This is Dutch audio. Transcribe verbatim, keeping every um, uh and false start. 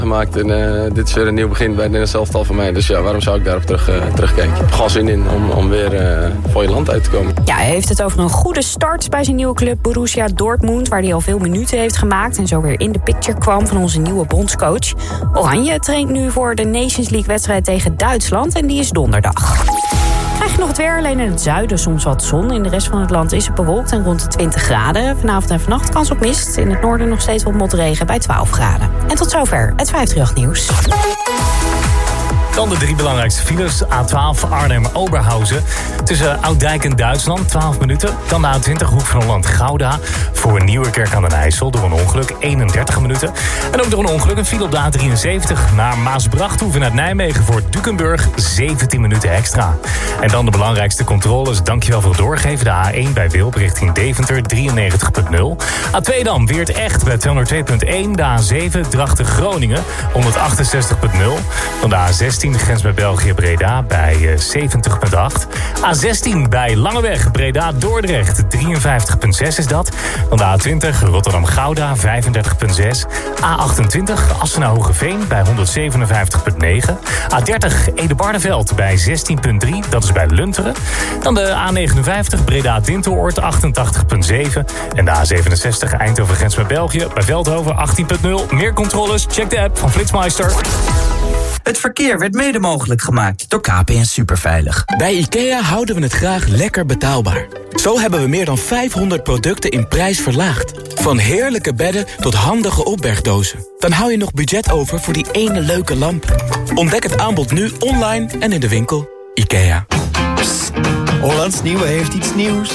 gemaakt en uh, dit is weer een nieuw begin bij het Nederlands elftal van mij. Dus ja, waarom zou ik daarop terug, uh, terugkijken? Ik heb gewoon zin in om, om weer uh, voor je land uit te komen. Ja, hij heeft het over een goede start bij zijn nieuwe club Borussia Dortmund, waar hij al veel minuten heeft gemaakt en zo weer in de picture kwam van onze nieuwe bondscoach. Oranje traint nu voor de Nations League wedstrijd tegen Duitsland en die is donderdag. Krijg je nog het weer, alleen in het zuiden soms wat zon. In de rest van het land is het bewolkt en rond de twintig graden. Vanavond en vannacht kans op mist. In het noorden nog steeds wat motregen bij twaalf graden. En tot zover het vijfhonderdachtig nieuws. Dan de drie belangrijkste files. A twaalf Arnhem-Oberhausen. Tussen Ouddijk en Duitsland, twaalf minuten. Dan de A twintig Hoek van Holland-Gouda. Voor Nieuwerkerk aan den IJssel door een ongeluk, eenendertig minuten. En ook door een ongeluk een file op de A drieënzeventig naar Maasbracht vanuit Nijmegen voor Dukenburg, zeventien minuten extra. En dan de belangrijkste controles. Dankjewel voor het doorgeven. De A één bij Wilp richting Deventer, drieënnegentig punt nul. A twee dan, Weert Echt bij tweehonderdtwee punt één. De A zeven Drachten-Groningen, honderdachtenzestig punt nul. Dan de A zestien de grens bij België-Breda bij zeventig punt acht. A zestien bij Langeweg, Breda-Dordrecht, drieënvijftig punt zes is dat. Dan de A twintig Rotterdam-Gouda, vijfendertig punt zes. A achtentwintig Assenau-Hogeveen bij honderdzevenenvijftig punt negen. A dertig Ede-Barneveld bij zestien punt drie, dat is bij Lunteren. Dan de A negenenvijftig Breda-Dinteloord, achtentachtig punt zeven. En de A zevenenzestig Eindhoven grens bij België bij Veldhoven, achttien punt nul. Meer controles, check de app van Flitsmeister. Het verkeer werd mede mogelijk gemaakt door K P N Superveilig. Bij IKEA houden we het graag lekker betaalbaar. Zo hebben we meer dan vijfhonderd producten in prijs verlaagd. Van heerlijke bedden tot handige opbergdozen. Dan hou je nog budget over voor die ene leuke lamp. Ontdek het aanbod nu online en in de winkel. IKEA. Psst, Hollands Nieuwe heeft iets nieuws.